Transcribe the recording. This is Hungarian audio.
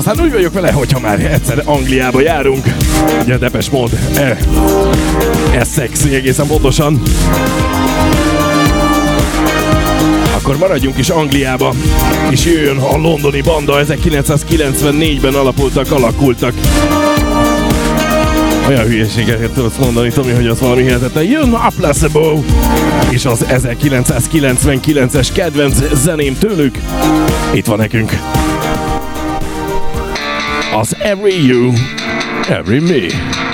Hát úgy vagyok vele, hogyha már egyszer Angliába járunk. Ugye Depeche Mode, ez szexi egészen pontosan. Akkor maradjunk is Angliába, és jöjjön a londoni banda, 1994-ben alakultak. Olyan hülyeségeket tudsz mondani, Tomi, hogy az valami hihetetlen. Jön a Placebo! És az 1999-es kedvenc zeném tőlük. Itt van nekünk. Az Every You, Every Me.